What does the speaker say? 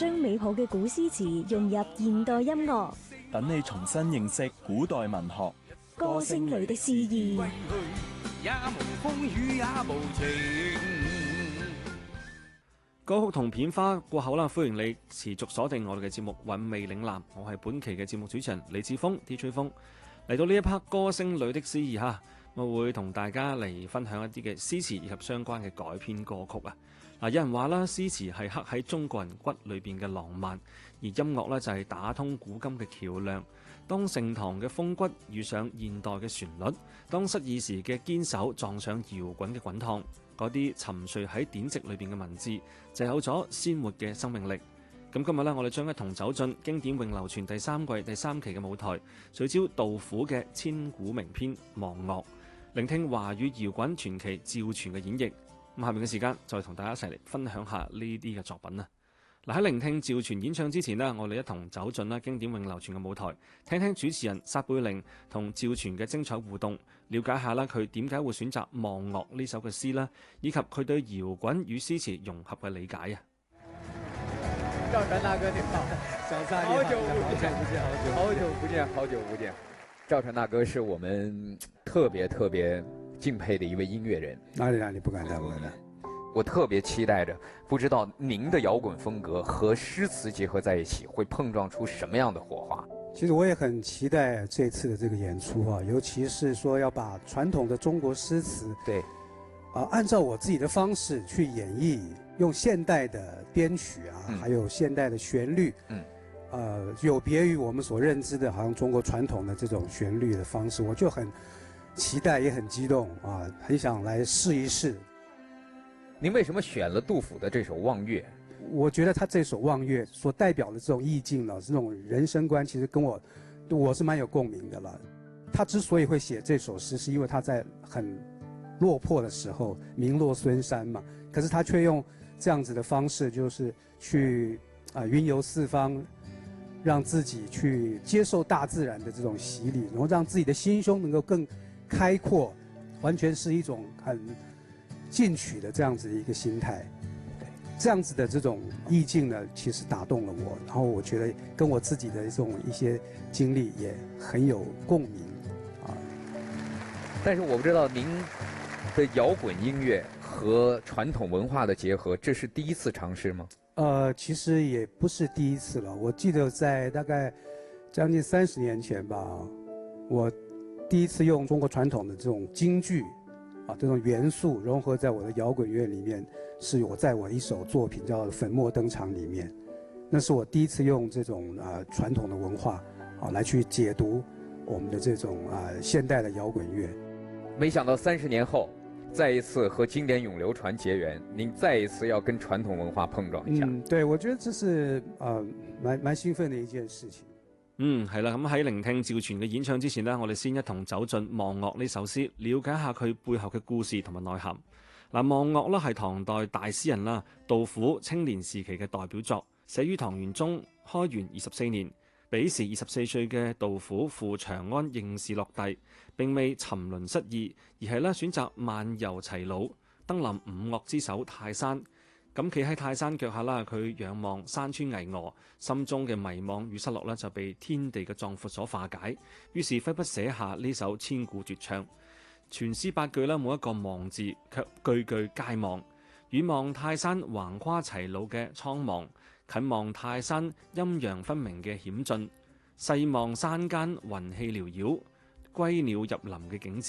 將美好嘅古詩詞融入現代音樂， 等你重新認識古代文學。 歌聲裏的詩意。 也無風雨也無情。 歌曲同片花過後啦，歡迎你持續鎖定我哋嘅節目《韻味嶺南》，我係本期嘅節目主持人李志峰 DJ 風。嚟到呢一 part 歌聲裏的詩意哈，我會同大家嚟分享一啲嘅詩詞以及相關嘅改編歌曲啊。嗱，有人話啦，詩詞係刻喺中國人骨裏邊嘅浪漫，而音樂呢就係打通古今嘅橋梁。當盛唐嘅風骨遇上現代嘅旋律，當失意時嘅堅守撞上搖滾嘅滾燙，嗰啲沉睡喺典籍裏邊嘅文字就有咗鮮活嘅生命力。咁今日呢，我哋將一同走進經典永流傳第三季第3期嘅舞台，聚焦杜甫嘅千古名篇《望岳》，聆聽華語搖滾傳奇趙傳嘅演繹。咁下面嘅時間再同大家一齊嚟分享下呢啲嘅作品啦。嗱，喺聆聽趙傳演唱之前呢，我哋一同走進啦經典永流傳嘅舞台，聽聽主持人撒貝寧同趙傳嘅精彩互動，了解下啦佢點解會選擇《望岳》呢首嘅詩啦，以及佢對搖滾與詩詞融合嘅理解啊。 趙傳大哥你好，好久不見，好久不見。趙傳大哥是我們特別敬佩的一位音樂人。 哪裡不敢當， 我特別期待着，不知道您的搖滾風格和詩詞結合在一起，會碰撞出什麼樣的火花？ 其實我也很期待這次的這個演出啊，尤其是說要把傳統的中國詩詞， 對， 按照我自己的方式去演繹，用現代的編曲啊，還有現代的旋律，有別於我們所認知的，好像中國傳統的這種旋律的方式，我就很期待，也很激動啊，很想來試一試。 您為什麼選了杜甫的這首《望岳》？ 我覺得他這首《望岳》所代表的這種意境呢，這種人生觀，其實跟我是蠻有共鳴的了。他之所以會寫這首詩，是因為他在很落魄的時候，名落孫山嘛，可是他卻用這樣子的方式，就是去雲遊四方，讓自己去接受大自然的這種洗禮，然後讓自己的心胸能夠更開闊，完全是一種很進取的這樣子的一個心態，這樣子的這種意境呢，其實打動了我，然後我覺得跟我自己的這種一些經歷也很有共鳴啊。 但是我不知道您的搖滾音樂和傳統文化的結合，這是第一次嘗試嗎？ 其實也不是第一次了。我記得在大概將近30年前吧，我第一次用中國傳統的這種京劇這種元素融合在我的搖滾樂裡面，是我在我一首作品叫《粉墨登場》裡面，那是我第一次用這種傳統的文化來去解讀我們的這種現代的搖滾樂。 沒想到30年後，再一次和經典永流傳結緣，您再一次要跟傳統文化碰撞一下。 對，我覺得這是蠻興奮的一件事情。 係啦，咁喺聆聽趙傳嘅演唱之前呢，我哋先一同走進《望岳》呢首詩，了解下佢背後嘅故事同埋內涵。嗱，《望岳》呢係唐代大詩人啦，杜甫青年時期嘅代表作，寫於唐玄宗開元24年。彼時24歲嘅杜甫赴長安應試落第，並未沉淪失意，而係咧選擇漫遊齊魯，登臨五岳之首泰山。咁企喺泰山腳下啦，佢仰望山川巍峨，心中嘅迷惘與失落咧就被天地嘅壯闊所化解，於是揮筆寫下呢首千古絕唱。全詩8句啦，每一個望字卻句句皆望。遠望泰山橫跨齊魯嘅蒼茫，近望泰山陰陽分明嘅險峻，細望山間雲氣繚繞，歸鳥入林嘅景緻。